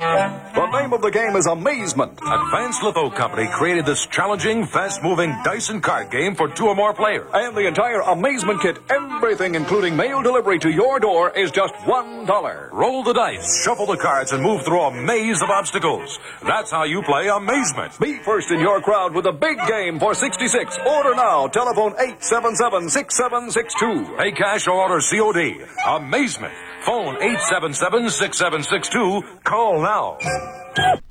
The name of the game is Amazement. Advanced Litho Company created this challenging, fast-moving dice and card game for 2 or more players. And the entire Amazement kit, everything including mail delivery to your door, is just $1. Roll the dice, shuffle the cards, and move through a maze of obstacles. That's how you play Amazement. Be first in your crowd with a big game for $66. Order now. Telephone 877-6762. Pay cash or order COD. Amazement. Phone 877-6762. Call now.